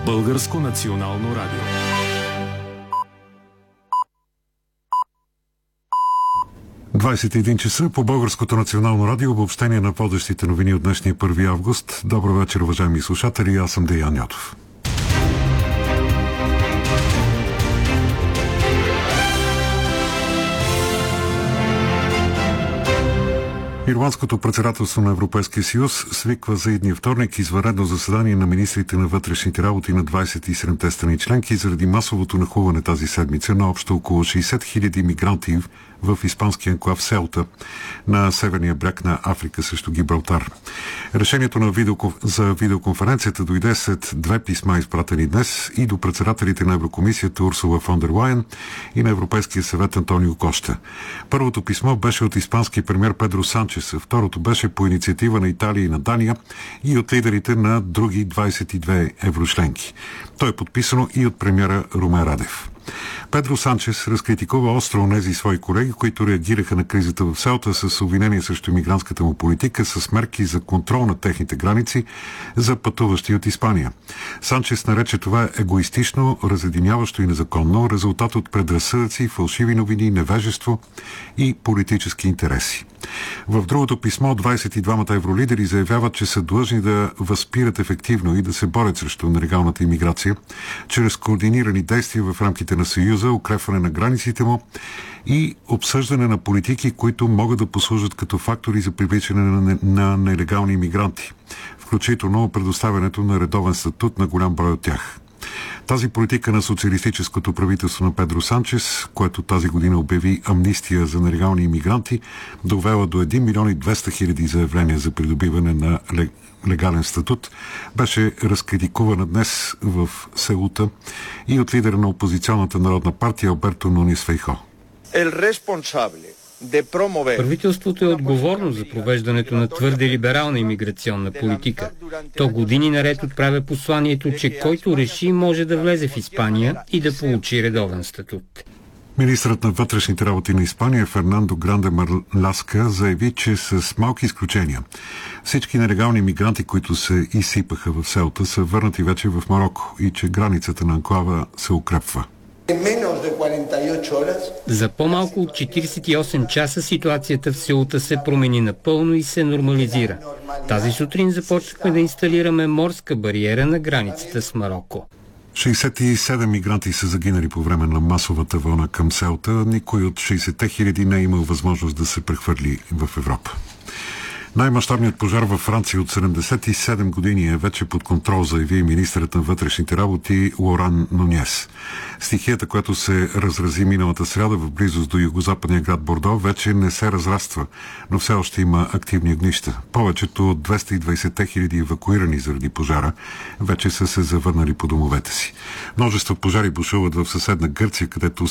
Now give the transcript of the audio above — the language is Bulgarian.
Българско национално радио. ...21 часа по Българското национално радио, обобщение на водещите новини от днешния 1 август. Добър вечер, уважаеми слушатели, аз съм Деян Ньотов. Ирландското председателство на Европейския съюз свиква за идния вторник извънредно заседание на министрите на вътрешните работи на 27-те страни членки заради масовото нахлуване тази седмица на общо около 60 000 мигранти в испанския анклав Селта на северния бряг на Африка срещу Гибралтар. Решението за видеоконференцията дойде след две писма, изпратени днес и до председателите на Еврокомисията Урсула фон дер Лайен и на Европейския съвет Антонио Коща. Първото писмо беше от испански премиер Педро Санчес, второто беше по инициатива на Италия и на Дания и от лидерите на други 22 еврочленки. То е подписано и от премиера Румен Радев. Педро Санчес разкритикува остро онези свои колеги, които реагираха на кризата в Селта с обвинения срещу мигрантската му политика, с мерки за контрол на техните граници за пътуващи от Испания. Санчес нарече това егоистично, разединяващо и незаконно, резултат от предразсъдъци, фалшиви новини, невежество и политически интереси. В другото писмо 22-мата евролидери заявяват, че са длъжни да възпират ефективно и да се борят срещу нелегалната имиграция чрез координирани действия в рамките на Съюза, укрепване на границите му и обсъждане на политики, които могат да послужат като фактори за привличане на нелегални имигранти, включително предоставянето на редовен статут на голям брой от тях. Тази политика на социалистическото правителство на Педро Санчес, което тази година обяви амнистия за нелегални имигранти, довела до 1 милион и 200 хиляди заявления за придобиване на легален статут, беше разкритикувана днес в Селута и от лидера на опозиционната народна партия Алберто Нунес Фейхо. Правителството е отговорно за провеждането на твърде либерална имиграционна политика. То години наред отправя посланието, че който реши може да влезе в Испания и да получи редовен статут. Министърът на вътрешните работи на Испания Фернандо Гранде Марласка заяви, че с малки изключения всички нелегални мигранти, които се изсипаха в Селта, са върнати вече в Мароко и че границата на анклава се укрепва. За по-малко от 48 часа ситуацията в Селта се промени напълно и се нормализира. Тази сутрин започнахме да инсталираме морска бариера на границата с Мароко. 67 мигранти са загинали по време на масовата вълна към Селта. Никой от 60 хиляди не е имал възможност да се прехвърли в Европа. Най-мащабният пожар във Франция от 77 години е вече под контрол, заяви министърът на вътрешните работи Лоран Нунес. Стихията, която се разрази миналата сряда в близост до югозападния град Бордо, вече не се разраства, но все още има активни огнища. Повечето от 220 хиляди евакуирани заради пожара вече са се завърнали по домовете си. Множество пожари бушуват в съседна Гърция, където